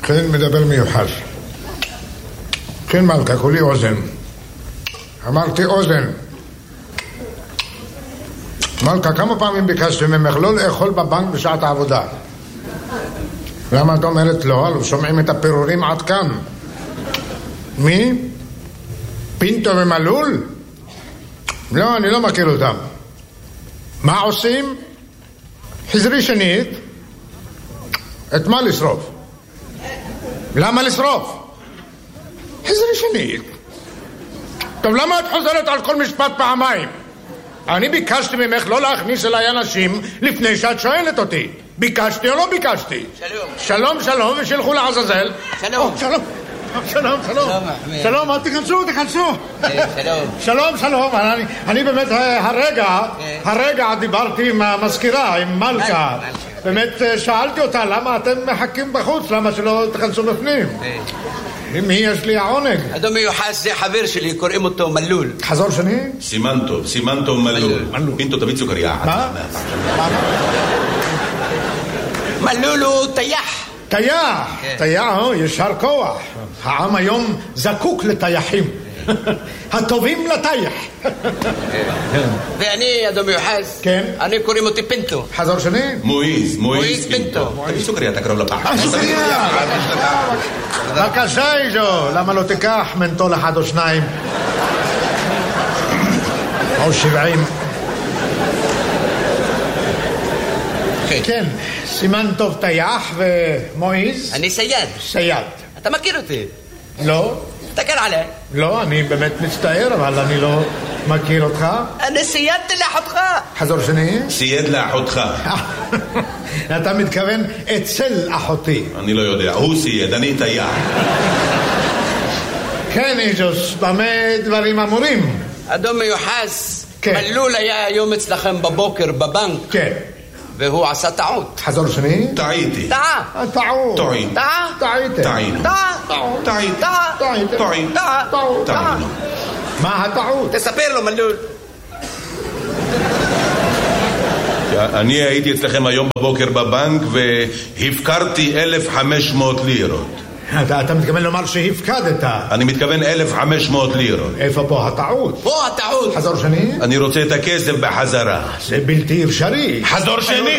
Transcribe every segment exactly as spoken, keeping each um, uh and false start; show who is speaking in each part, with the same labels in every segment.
Speaker 1: כן, מדבר מיוחד. כן, מלכה, כולי אוזן. אמרתי אוזן. מלכה, כמה פעמים ביקשתי ממך לא לאכול בבנק בשעת העבודה? למה את אומרת לא? לא שומעים את הפירורים עד כאן. מי? פינטו ומלול? לא, אני לא מכיר אותם. מה עושים? חזרי שנית. את מה לשרוף? למה לשרוף? חזרי שנית. טוב, למה את חוזרת על כל משפט פעמיים? אני ביקשתי ממך לא להכניס אליי אנשים לפני שאת שואלת אותי. ביקשתי או לא ביקשתי?
Speaker 2: שלום.
Speaker 1: שלום, שלום, ושילכו לעזאזל.
Speaker 2: שלום.
Speaker 1: שלום. שלום, שלום. שלום, אל תכנסו, תכנסו.
Speaker 2: שלום.
Speaker 1: שלום, שלום. אני, אני באמת הרגע, הרגע דיברתי עם המזכירה, עם מלכה. באמת שאלתי אותה, למה אתם מחכים בחוץ? למה שלא תכנסו בפנים? מי יש לי העונג?
Speaker 2: אדון מיוחד זה חבר שלי, קוראים אותו מלול.
Speaker 1: חזור שני?
Speaker 3: סימן טוב, סימן טוב מלול. פינטו תביא סוכריה.
Speaker 1: מה?
Speaker 2: מלול הוא טייח.
Speaker 1: טייח, טייח, ישר כוח. העם היום זקוק לטייחים. הטובים לטייח.
Speaker 2: ואני, אדון מיוחד, אני קוראים אותי פינטו.
Speaker 1: חזור שני?
Speaker 3: מואיז, מואיז
Speaker 2: פינטו.
Speaker 3: תביא סוכריה, תקרוב לפח.
Speaker 1: סוכריה. בבקשה, איזו, למה לא תיקח מנטול אחד או שניים? או שבעים. כן, סימן טוב טייח ומואיז.
Speaker 2: אני סייד.
Speaker 1: סייד.
Speaker 2: אתה מכיר אותי?
Speaker 1: לא.
Speaker 2: תקר עליי.
Speaker 1: לא, אני באמת מצטער, אבל אני לא מכיר אותך.
Speaker 2: אני סיידתי לאחותך.
Speaker 1: חזור שני?
Speaker 3: סייד לאחותך.
Speaker 1: אתה מתכוון אצל אחותי.
Speaker 3: אני לא יודע, הוא סייד, אני טייח.
Speaker 1: כן, איזוס, במה דברים אמורים?
Speaker 2: אדון מיוחס, מלול היה היום אצלכם בבוקר בבנק.
Speaker 1: כן.
Speaker 2: והוא עשה טעות.
Speaker 1: חזור שני?
Speaker 3: טעיתי.
Speaker 2: טעה.
Speaker 1: טעות.
Speaker 3: טועים.
Speaker 2: טעה.
Speaker 1: טעיתם.
Speaker 3: טעינו.
Speaker 2: טעה.
Speaker 3: טעיתי.
Speaker 2: טעה.
Speaker 3: טועים.
Speaker 2: טעה.
Speaker 3: טעינו.
Speaker 1: מה הטעות?
Speaker 2: תספר לו מלול.
Speaker 3: אני הייתי אצלכם היום בבוקר בבנק והפקרתי אלף וחמש מאות לירות.
Speaker 1: אתה, אתה מתכוון לומר שהפקדת?
Speaker 3: אני מתכוון אלף וחמש מאות לירות.
Speaker 1: איפה פה הטעות?
Speaker 2: פה הטעות.
Speaker 1: חזור שני?
Speaker 3: אני רוצה את הכסף בחזרה.
Speaker 1: זה בלתי אפשרי.
Speaker 3: חזור שני.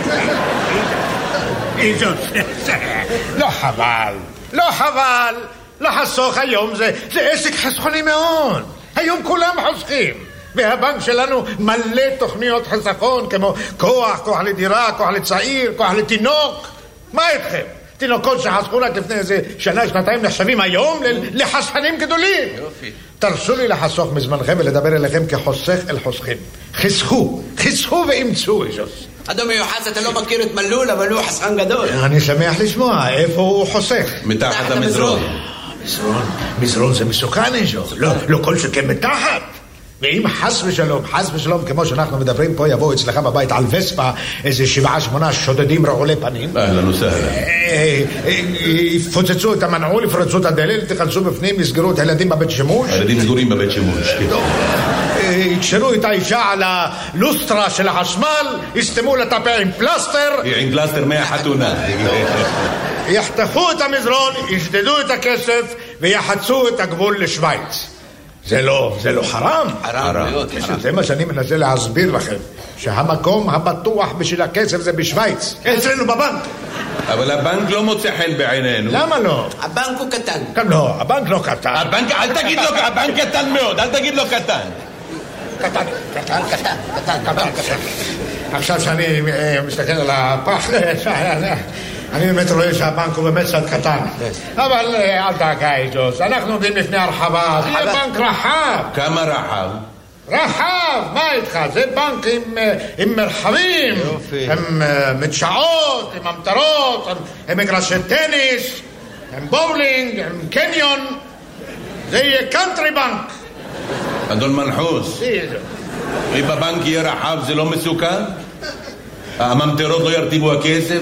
Speaker 1: לא חבל. לא חבל. לחסוך היום זה, זה עסק חסכוני מאוד. היום כולם חוסכים. והבנק שלנו מלא תוכניות חסכון כמו כוח, כוח לדירה, כוח לצעיר, כוח לתינוק. מה איתכם? תינוקות שחסכו רק לפני איזה שנה, שנתיים נחשבים היום לחסכנים גדולים.
Speaker 2: יופי.
Speaker 1: תרשו לי לחסוך מזמנכם ולדבר אליכם כחוסך אל חוסכים. חסכו, חסכו ואמצו איזוס.
Speaker 2: אדון מיוחס, אתה לא מכיר את מלול, אבל הוא חסכן גדול.
Speaker 1: אני שמח לשמוע, איפה הוא חוסך?
Speaker 3: מתחת המזרון.
Speaker 1: מזרון, מזרון זה מסוכן איזוס. לא, לא כל שכן מתחת. ואם חס ושלום, חס ושלום, כמו שאנחנו מדברים פה, יבואו אצלך בבית על וספה איזה שבעה שמונה שודדים רעולי פנים.
Speaker 3: אהלן וסהלן.
Speaker 1: יפוצצו את המנעול, יפרצו את הדלת, תכנסו בפנים, יסגרו את הילדים בבית שימוש.
Speaker 3: הילדים סגורים בבית שימוש.
Speaker 1: יקשרו את האישה על הלוסטרה של החשמל, יסתמו לטפה עם פלסטר.
Speaker 3: עם פלסטר מהחתונה.
Speaker 1: יחתכו את המזרון, ישדדו את הכסף ויחצו את הגבול לשוויץ. זה לא, זה לא חרם.
Speaker 2: חרם מאוד.
Speaker 1: זה מה שאני מנסה להסביר לכם, שהמקום הבטוח בשביל הכסף זה בשוויץ, אצלנו בבנק.
Speaker 3: אבל הבנק לא מוצא חן בעינינו.
Speaker 1: למה לא?
Speaker 2: הבנק הוא קטן.
Speaker 1: גם לא, הבנק לא קטן.
Speaker 3: הבנק, אל תגיד לו, הבנק קטן מאוד, אל תגיד לו קטן.
Speaker 1: קטן,
Speaker 2: קטן, קטן, קטן, קטן, קטן.
Speaker 1: עכשיו שאני מסתכל על הפח, אני באמת רואה שהבנק הוא באמת קצת קטן. אבל אל דאגה איזוס, אנחנו עומדים לפני הרחבה, זה יהיה בנק רחב.
Speaker 3: כמה רחב?
Speaker 1: רחב, מה איתך? זה בנק עם מרחבים, עם מדשאות, עם המטרות, עם מגרשי טניס, עם בולינג, עם קניון. זה יהיה קאנטרי בנק.
Speaker 3: אדון מנחוס, אם הבנק יהיה רחב זה לא מסוכן? הממטרות לא ירטיבו הכסף?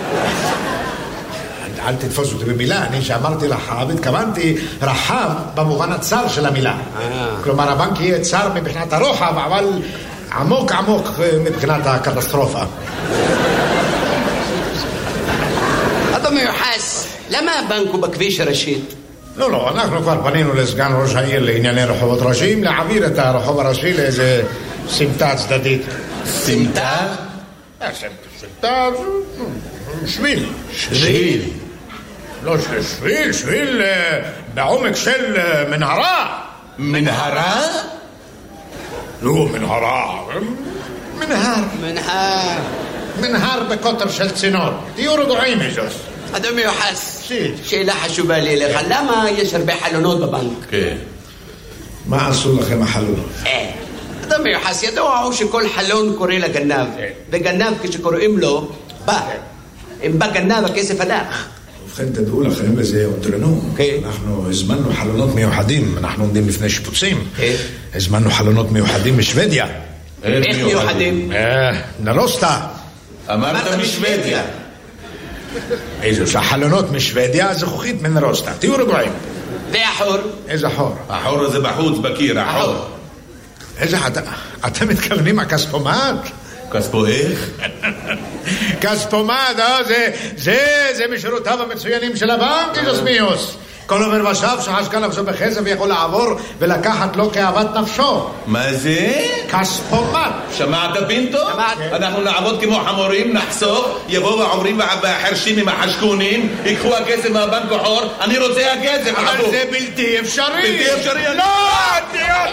Speaker 1: אל תתפוס אותי במילה, אני שאמרתי רחב, התכוונתי רחב במובן הצר של המילה. כלומר, הבנק יהיה צר מבחינת הרוחב, אבל עמוק עמוק מבחינת הקטסטרופה.
Speaker 2: אדון מיוחס, למה הבנק הוא בכביש הראשית?
Speaker 1: לא, לא, אנחנו כבר פנינו לסגן ראש העיר לענייני רחובות ראשיים להעביר את הרחוב הראשי לאיזה סמטה צדדית.
Speaker 2: סמטה?
Speaker 1: סמטה, שביל.
Speaker 3: שביל.
Speaker 1: לא שביל, שביל בעומק של מנהרה.
Speaker 3: מנהרה?
Speaker 1: לא, מנהרה. מנהר.
Speaker 2: מנהר.
Speaker 1: מנהר בקוטר של צינור. תהיו רגועים, איזוס.
Speaker 2: אדון מיוחס,
Speaker 1: שי.
Speaker 2: שאלה חשובה לי לך, למה יש הרבה חלונות בבנק?
Speaker 3: כן.
Speaker 1: מה עשו לכם החלונות?
Speaker 2: אה, אדון מיוחס, ידוע הוא שכל חלון קורא לגנב, וגנב כשקוראים לו, בא. אם בא גנב, הכסף הלך.
Speaker 1: ובכן, תדעו לכם, וזה אותרנו. אנחנו הזמנו חלונות מיוחדים, אנחנו עומדים לפני שיפוצים. הזמנו חלונות מיוחדים משוודיה.
Speaker 2: איך מיוחדים?
Speaker 1: נרוסטה.
Speaker 3: אמרת משוודיה.
Speaker 1: איזו שהחלונות משוודיה, זכוכית מנרוסטה. תהיו רגועים.
Speaker 2: והחור?
Speaker 1: איזה חור?
Speaker 3: החור הזה בחוץ, בקיר, החור.
Speaker 1: איזה חד... אתם מתכוונים הכספומט?
Speaker 3: כספו איך?
Speaker 1: כספומט, אה? זה, זה, זה משורותיו המצוינים של הבנק, איזוס מיוס. כל עובר ושב שחשקה נפשו בחסד ויכול לעבור ולקחת לו כאוות נפשו.
Speaker 3: מה זה?
Speaker 1: כספומט.
Speaker 3: שמעת פינטו?
Speaker 2: שמעת.
Speaker 3: אנחנו נעבוד כמו חמורים, נחסוך, יבואו העוברים והחרשים עם החשקונים, ייקחו הכסף מהבנק החור, אני רוצה הכסף.
Speaker 1: אבל זה בלתי אפשרי.
Speaker 3: בלתי אפשרי.
Speaker 1: לא, תהיה.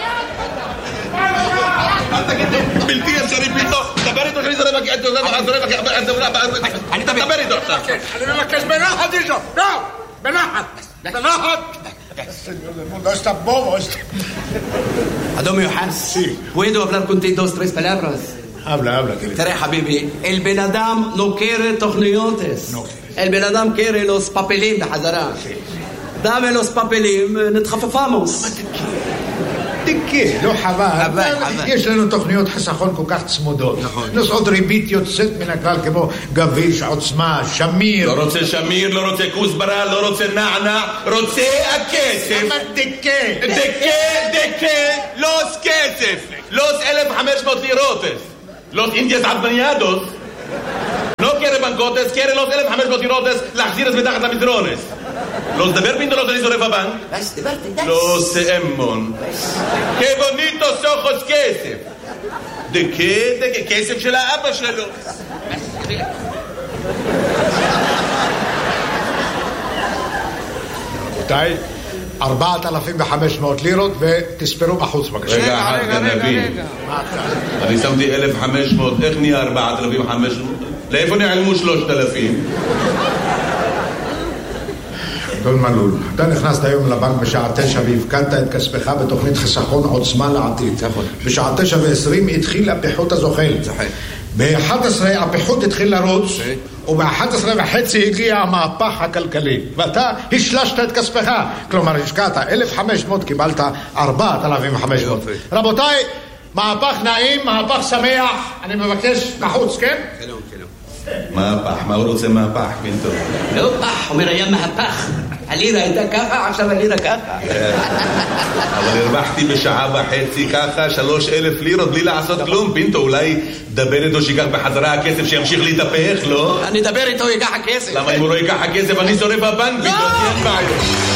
Speaker 3: בלתי אפשרי פינטו. דבר איתו שאני זורק אני דבר איתו עכשיו.
Speaker 1: אני מבקש בנחת איזו. לא, בנחת. בנחת. No está bobo.
Speaker 2: אדון מיוחס, puedo hablar contigo dos, tres palabras.
Speaker 1: habla, habla, querido.
Speaker 2: תראה חביבי, אל בן אדם לא quiere תוכניותס. אל בן אדם quiere los papeלים בחזרה. dame los papeלים, נתחפפמוס.
Speaker 1: תקה, לא חבל. יש לנו תוכניות חסכון כל כך צמודות. נוסעות ריבית יוצאת מן הכלל כמו גביש, עוצמה, שמיר.
Speaker 3: לא רוצה שמיר, לא רוצה כוסברה, לא רוצה נענע, רוצה הכסף.
Speaker 1: אבל תקה.
Speaker 3: דקה, דקה, לוס כסף. לוס אלף וחמש מאות לירוטס. לוס אינדיאס עדמניאדוס. לא קרא בנקוטס, קרא לוס אלף וחמש מאות לירוטס, להחזיר את מתחת למדרונס. לא תדבר פינטו, לא תני שורף הבנק.
Speaker 2: בס, דיברתי, דס.
Speaker 3: לא סאמון. כבוניטו סוחוס כסף. דקה, דקה, כסף של האבא שלו.
Speaker 1: רבותיי, ארבעת אלפים וחמש מאות לירות ותספרו בחוץ בבקשה.
Speaker 3: רגע, אחד גנבים. אני שמתי אלף וחמש מאות, איך נהיה ארבעת אלפים וחמש מאות? לאיפה נעלמו שלושת אלפים?
Speaker 1: אדון מלול, אתה נכנסת היום לבנק בשעה תשע והפקדת את כספך בתוכנית חיסכון עוצמה לעתיד. בשעה תשע ועשרים התחיל הפיחות הזוחל. ב-אחת עשרה הפיחות התחיל לרוץ, וב-אחת עשרה וחצי הגיע המהפך הכלכלי, ואתה השלשת את כספך. כלומר, השקעת אלף וחמש מאות, קיבלת ארבעת אלפים וחמש מאות. רבותיי, מהפך נעים, מהפך שמח, אני מבקש בחוץ, כן?
Speaker 2: שלום, שלום.
Speaker 3: מהפך, מה הוא רוצה מהפך, פינטו?
Speaker 2: לא פח, אומר היה מהפך. הלירה הייתה ככה, עכשיו הלירה ככה.
Speaker 3: אבל הרווחתי בשעה וחצי ככה שלוש אלף לירות בלי לעשות כלום. פינטו, אולי דבר איתו שיקח בחזרה הכסף שימשיך להתהפך, לא?
Speaker 2: אני אדבר איתו, ייקח הכסף.
Speaker 3: למה אם הוא לא ייקח הכסף אני שורף הבנק? פינטו, אין בעיה.